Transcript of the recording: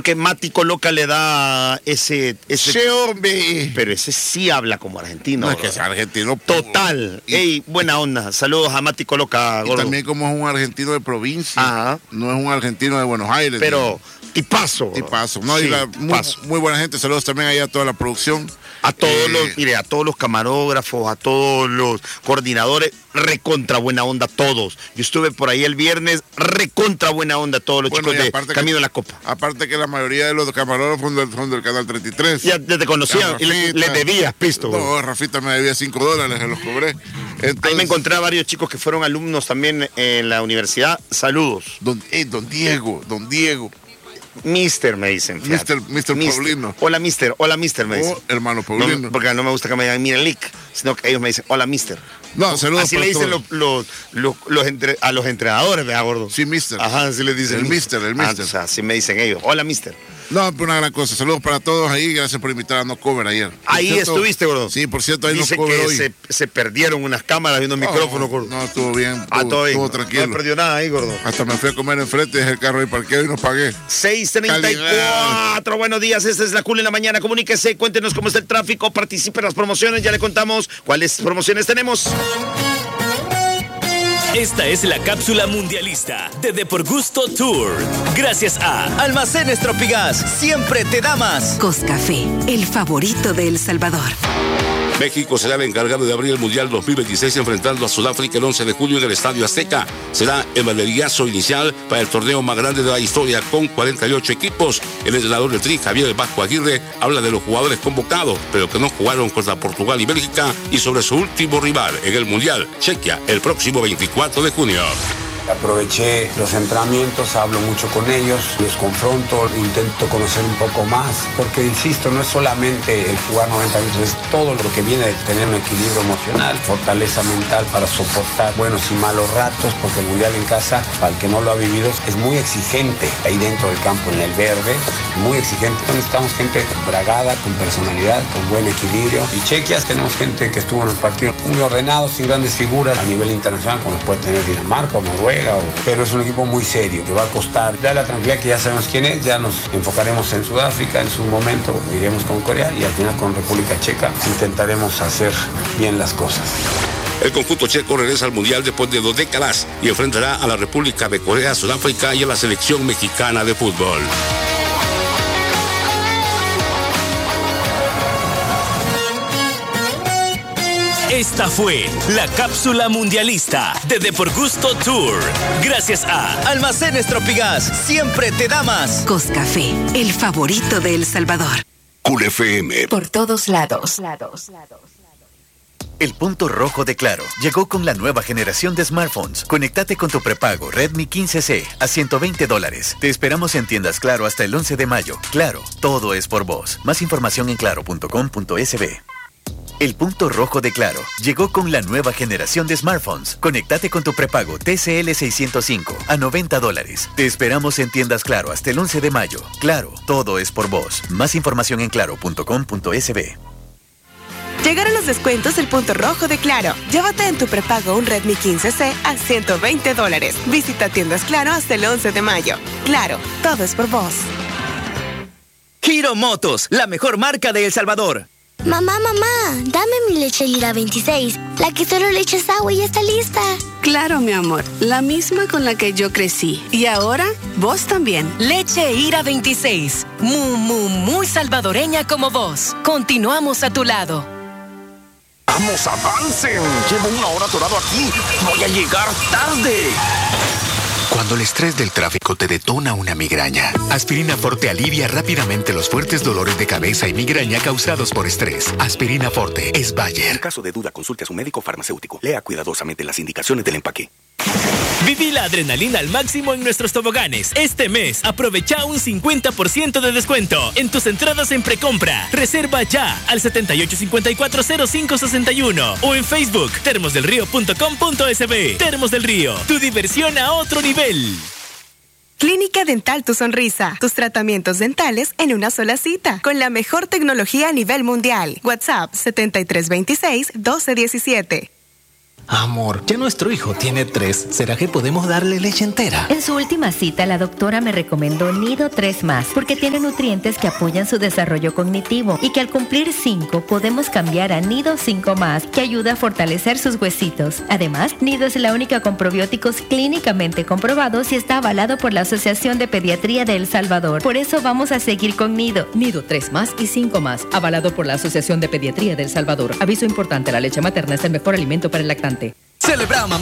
porque Mati Coloca le da ese... Sí, hombre. Pero ese sí habla como argentino. No es que sea argentino. Total. Ey, buena onda. Saludos a Mati Coloca, gordo. Y también como es un argentino de provincia. Ajá. No es un argentino de Buenos Aires. Pero tipazo. Tipazo. No, sí, y muy buena gente. Saludos también ahí a toda la producción. A todos a todos los camarógrafos, a todos los coordinadores, recontra buena onda todos. Yo estuve por ahí el viernes, recontra buena onda todos los chicos de Camino de la Copa. Aparte que la mayoría de los camarógrafos son del Canal 33. Ya te conocían y les debías, pisto. No, Rafita me debía $5, se los cobré. Entonces, ahí me encontré a varios chicos que fueron alumnos también en la universidad. Saludos. Don Diego. Mister, me dicen. Mister Paulino. Hola, Mister, me dicen. Hermano Paulino. No, porque no me gusta que me digan Mirelik, sino que ellos me dicen, hola, Mister. No, saludos. Así le dicen a los entrenadores, ¿verdad, gordo? Sí, Mister. Ajá, así le dicen. El Mister. O sea, así me dicen ellos. Hola, Mister. No, pero una gran cosa. Saludos para todos ahí. Gracias por invitar a No Cover ayer. Ahí estuviste, gordo. Sí, por cierto, ahí dice No Cover que hoy. Se perdieron unas cámaras viendo micrófonos, gordo. No, estuvo bien. Todo bien. Estuvo tranquilo. No perdió nada ahí, gordo. Hasta me fui a comer enfrente, dejé el carro ahí parqueado y no pagué. 6:34. Buenos días, esta es la Cool en la mañana. Comuníquese, cuéntenos cómo está el tráfico, participe en las promociones. Ya le contamos cuáles promociones tenemos. Esta es la cápsula mundialista de Depor Gusto Tour. Gracias a Almacenes Tropigas, siempre te da más. Coscafé, el favorito de El Salvador. México será el encargado de abrir el Mundial 2026 enfrentando a Sudáfrica el 11 de julio en el Estadio Azteca. Será el banerillazo inicial para el torneo más grande de la historia con 48 equipos. El entrenador del Tri, Javier Vasco Aguirre, habla de los jugadores convocados, pero que no jugaron contra Portugal y Bélgica, y sobre su último rival en el Mundial, Chequia, el próximo 24 de junio. Aproveché los entrenamientos, hablo mucho con ellos, los confronto, intento conocer un poco más, porque insisto, no es solamente el jugar 90 minutos, es todo lo que viene de tener un equilibrio emocional, fortaleza mental para soportar buenos y malos ratos, porque el Mundial en casa, para el que no lo ha vivido, es muy exigente ahí dentro del campo, en el verde, muy exigente. Necesitamos gente bragada, con personalidad, con buen equilibrio. Y Chequias tenemos gente que estuvo en el partido muy ordenado, sin grandes figuras a nivel internacional, como puede tener Dinamarca o Noruega, pero es un equipo muy serio que va a costar. Da la tranquilidad que ya sabemos quién es, ya nos enfocaremos en Sudáfrica en su momento, iremos con Corea y al final con República Checa intentaremos hacer bien las cosas. El conjunto checo regresa al Mundial después de 2 décadas y enfrentará a la República de Corea, Sudáfrica y a la selección mexicana de fútbol. Esta fue la cápsula mundialista de Depor Gusto Tour. Gracias a Almacenes Tropigas, siempre te da más. Coscafé, el favorito de El Salvador. Cool FM. Por todos lados. El punto rojo de Claro llegó con la nueva generación de smartphones. Conéctate con tu prepago Redmi 15C a $120. Te esperamos en tiendas Claro hasta el 11 de mayo. Claro, todo es por vos. Más información en claro.com.sb. El punto rojo de Claro llegó con la nueva generación de smartphones. Conéctate con tu prepago TCL 605 a $90. Te esperamos en tiendas Claro hasta el 11 de mayo. Claro, todo es por vos. Más información en claro.com.sb. Llegaron los descuentos del punto rojo de Claro. Llévate en tu prepago un Redmi 15C a $120. Visita tiendas Claro hasta el 11 de mayo. Claro, todo es por vos. Giro Motos, la mejor marca de El Salvador. Mamá, dame mi leche Lira 26, la que solo le echas agua y ya está lista. Claro, mi amor, la misma con la que yo crecí. Y ahora, vos también. Leche Ira 26, muy salvadoreña como vos. Continuamos a tu lado. ¡Vamos, avancen! Llevo 1 hora atorado aquí. ¡Voy a llegar tarde! Cuando el estrés del tráfico te detona una migraña, Aspirina Forte alivia rápidamente los fuertes dolores de cabeza y migraña causados por estrés. Aspirina Forte es Bayer. En caso de duda, consulte a su médico farmacéutico. Lea cuidadosamente las indicaciones del empaque. Viví la adrenalina al máximo en nuestros toboganes. Este mes, aprovecha un 50% de descuento en tus entradas en precompra. Reserva ya al 78540561 o en Facebook termosdelrío.com.sb. Termos del Río, tu diversión a otro nivel. Clínica Dental Tu Sonrisa. Tus tratamientos dentales en una sola cita. Con la mejor tecnología a nivel mundial. WhatsApp 7326-1217. Amor, ya nuestro hijo tiene 3. ¿Será que podemos darle leche entera? En su última cita, la doctora me recomendó Nido 3+, porque tiene nutrientes que apoyan su desarrollo cognitivo y que al cumplir 5 podemos cambiar a Nido 5+, que ayuda a fortalecer sus huesitos. Además, Nido es la única con probióticos clínicamente comprobados y está avalado por la Asociación de Pediatría de El Salvador. Por eso vamos a seguir con Nido. Nido 3+ y 5+, avalado por la Asociación de Pediatría de El Salvador. Aviso importante, la leche materna es el mejor alimento para el lactante. Celebra a mamá